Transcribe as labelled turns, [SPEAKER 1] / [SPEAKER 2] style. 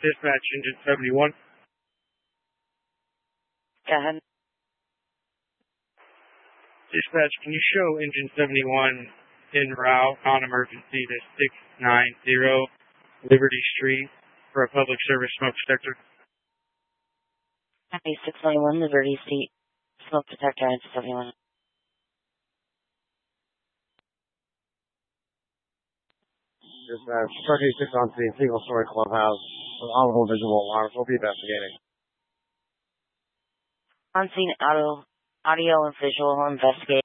[SPEAKER 1] Dispatch, engine 71.
[SPEAKER 2] Go ahead.
[SPEAKER 1] Dispatch, can you show engine 71 en route on emergency to 690 Liberty Street for a public service smoke detector?
[SPEAKER 2] 691 Liberty Street, smoke detector, engine 71.
[SPEAKER 3] Dispatch, truck 86 on scene, single-story clubhouse with audible visual alarms. We'll be investigating.
[SPEAKER 2] On scene, audio and visual investigation.